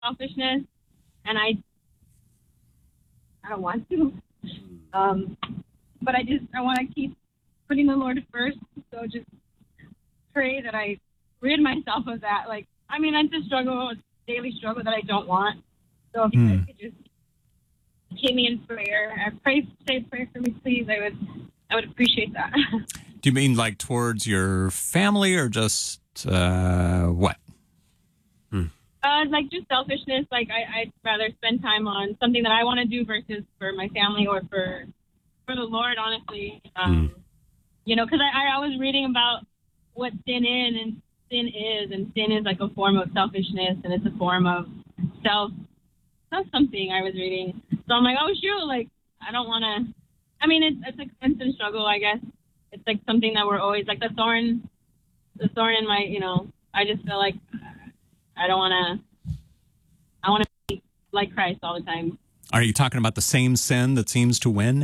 selfishness, and I don't want to. But I want to keep putting the Lord first. So just pray that I rid myself of that. Like, I mean, it's a daily struggle that I don't want. So if you guys could just keep me in prayer, say a prayer for me, please. I would appreciate that. Do you mean like towards your family or just what? Like just selfishness. Like I'd rather spend time on something that I want to do versus for my family or for the Lord, honestly. You know, because I was reading about what sin is, and sin is like a form of selfishness, and it's a form of that's something I was reading. So I'm like, oh shoot, like I don't want to. I mean, it's a constant struggle, I guess. It's like something that we're always like the thorn in my, you know. I just feel like I want to be like Christ all the time. Are you talking about the same sin that seems to win?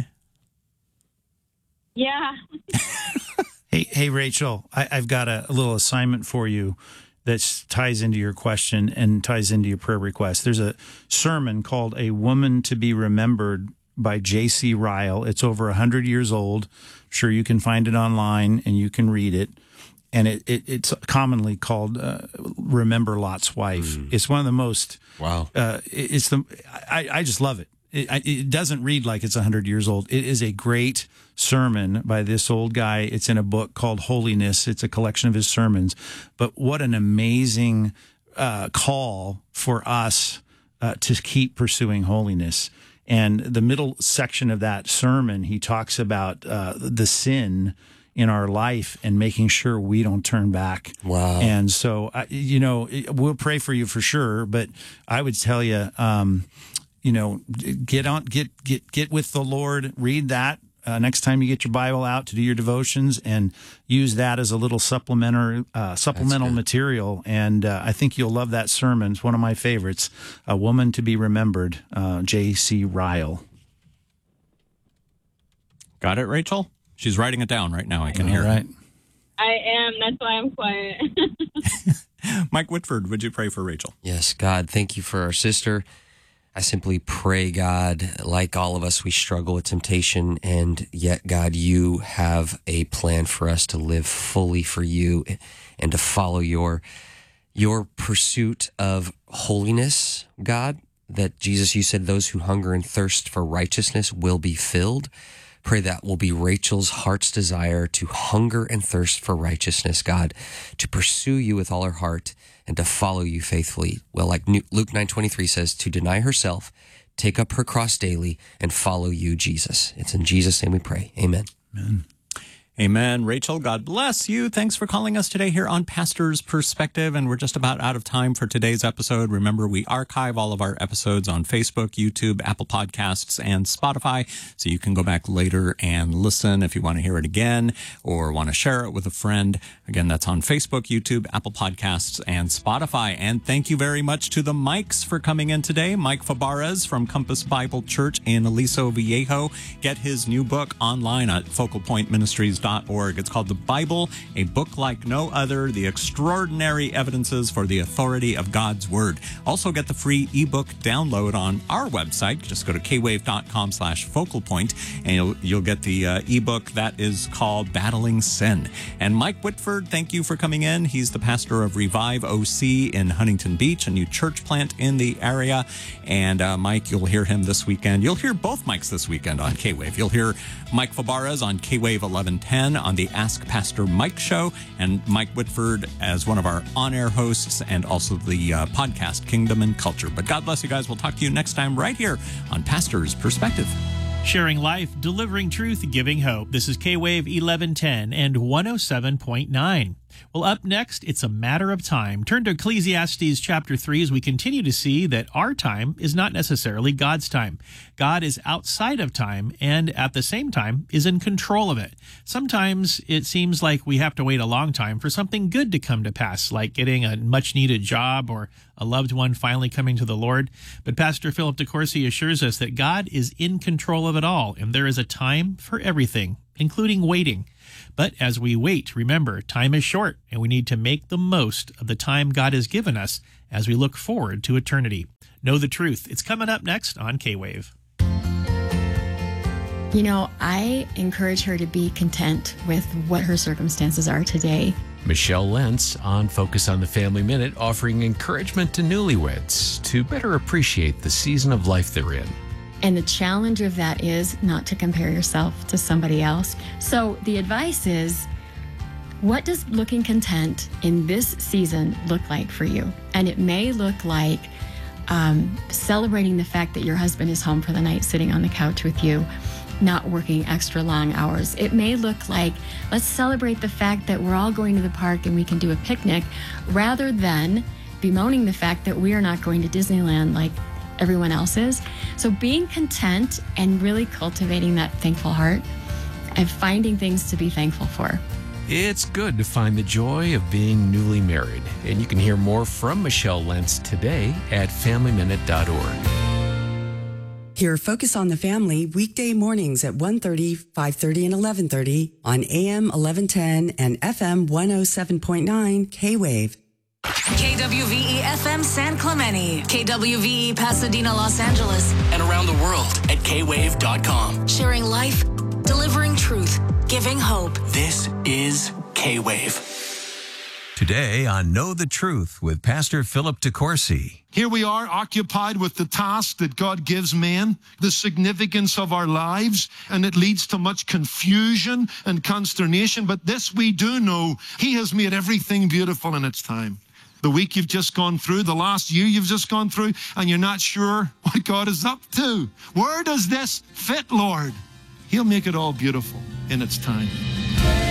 Yeah. Hey, Rachel, I've got a little assignment for you that ties into your question and ties into your prayer request. There's a sermon called A Woman to Be Remembered by J.C. Ryle. It's over 100 years old. I'm sure you can find it online and you can read it. And it's commonly called Remember Lot's Wife. It's one of the most... Wow. I just love it. It doesn't read like it's 100 years old. It is a great sermon by this old guy. It's in a book called Holiness. It's a collection of his sermons. But what an amazing call for us to keep pursuing holiness. And the middle section of that sermon, he talks about the sin in our life and making sure we don't turn back. Wow. And so, we'll pray for you for sure. But I would tell you, get with the Lord, read that next time you get your Bible out to do your devotions, and use that as a little supplemental material. And I think you'll love that sermon. It's one of my favorites. A Woman to Be Remembered, J.C. Ryle. Got it, Rachel? She's writing it down right now. I can hear it. I am. That's why I'm quiet. Mike Whitford, would you pray for Rachel? Yes, God, thank you for our sister. I simply pray, God, like all of us, we struggle with temptation, and yet, God, you have a plan for us to live fully for you and to follow your pursuit of holiness, God, that Jesus, you said those who hunger and thirst for righteousness will be filled. Pray that will be Rachel's heart's desire, to hunger and thirst for righteousness, God, to pursue you with all her heart and to follow you faithfully. Well, like Luke 9:23 says, to deny herself, take up her cross daily, and follow you, Jesus. It's in Jesus' name we pray. Amen. Amen. Amen. Rachel, God bless you. Thanks for calling us today here on Pastor's Perspective. And we're just about out of time for today's episode. Remember, we archive all of our episodes on Facebook, YouTube, Apple Podcasts, and Spotify. So you can go back later and listen if you want to hear it again or want to share it with a friend. Again, that's on Facebook, YouTube, Apple Podcasts, and Spotify. And thank you very much to the Mikes for coming in today. Mike Fabarez from Compass Bible Church in Aliso Viejo. Get his new book online at focalpointministries.org. It's called The Bible, a Book Like No Other, The Extraordinary Evidences for the Authority of God's Word. Also get the free ebook download on our website. Just go to kwave.com/focalpoint and you'll get the ebook that is called Battling Sin. And Mike Whitford, thank you for coming in. He's the pastor of Revive OC in Huntington Beach, a new church plant in the area. And Mike, you'll hear him this weekend. You'll hear both Mikes this weekend on K-Wave. You'll hear Mike Fabarez on K-Wave 1110 on the Ask Pastor Mike show, and Mike Whitford as one of our on-air hosts, and also the podcast Kingdom and Culture. But God bless you guys. We'll talk to you next time right here on Pastor's Perspective. Sharing life, delivering truth, giving hope. This is K-Wave 1110 and 107.9. Well, up next, it's a matter of time. Turn to Ecclesiastes chapter 3 as we continue to see that our time is not necessarily God's time. God is outside of time and at the same time is in control of it. Sometimes it seems like we have to wait a long time for something good to come to pass, like getting a much-needed job or a loved one finally coming to the Lord. But Pastor Philip DeCourcy assures us that God is in control of it all, and there is a time for everything, including waiting. But as we wait, remember, time is short, and we need to make the most of the time God has given us as we look forward to eternity. Know the Truth. It's coming up next on K-Wave. You know, I encourage her to be content with what her circumstances are today. Michelle Lentz on Focus on the Family Minute, offering encouragement to newlyweds to better appreciate the season of life they're in. And the challenge of that is not to compare yourself to somebody else. So the advice is, what does looking content in this season look like for you? And it may look like celebrating the fact that your husband is home for the night, sitting on the couch with you, not working extra long hours. It may look like, let's celebrate the fact that we're all going to the park and we can do a picnic, rather than bemoaning the fact that we are not going to Disneyland like everyone else is. So being content and really cultivating that thankful heart and finding things to be thankful for. It's good to find the joy of being newly married. And you can hear more from Michelle Lentz today at FamilyMinute.org. Hear Focus on the Family weekday mornings at 1:30, 5:30, and 11:30 on AM 1110 and FM 107.9 K-Wave. KWVE FM San Clemente, KWVE Pasadena, Los Angeles, and around the world at kwave.com. Sharing life, delivering truth, giving hope. This is K-Wave. Today on Know the Truth with Pastor Philip DeCourcy. Here we are, occupied with the task that God gives man, the significance of our lives, and it leads to much confusion and consternation. But this we do know, He has made everything beautiful in its time. The week you've just gone through, the last year you've just gone through, and you're not sure what God is up to. Where does this fit, Lord? He'll make it all beautiful in its time.